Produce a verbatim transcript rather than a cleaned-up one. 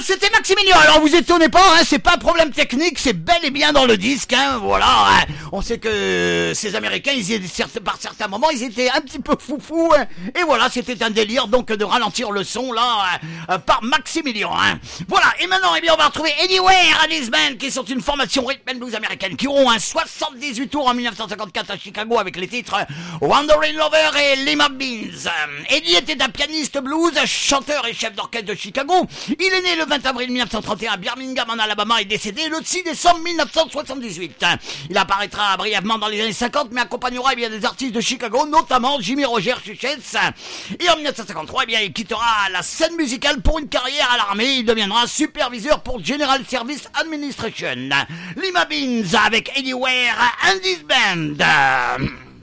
c'était Maximilien. Alors vous étonnez pas, hein, c'est pas un problème technique, c'est bel et bien dans le disque, hein, voilà. Hein. On sait que ces Américains, ils étaient, par certains moments, ils étaient un petit peu foufous, hein, et voilà, c'était un délire donc de ralentir le son là euh, par Maximilien. Hein. Voilà, et maintenant, eh bien, on va retrouver Anywhere Alice Band, qui sont une formation rhythm and blues américaine, qui auront un soixante-dix-huit tours en mille neuf cent cinquante-quatre à Chicago avec les titres Wandering Lover et Lima Beans. Eddie était un pianiste blues, chanteur et chef d'orchestre de Chicago. Il est né le vingt avril mille neuf cent trente et un à Birmingham en Alabama et décédé le six décembre mille neuf cent soixante-dix-huit. Il apparaîtra brièvement dans les années cinquante mais accompagnera eh bien, des artistes de Chicago, notamment Jimmy Rogers Chuchez. Et en mille neuf cent cinquantre-trois, eh bien, il quittera la scène musicale pour une carrière à l'armée. Il deviendra superviseur pour General Service Administration. Lima Beans avec Anywhere and his band.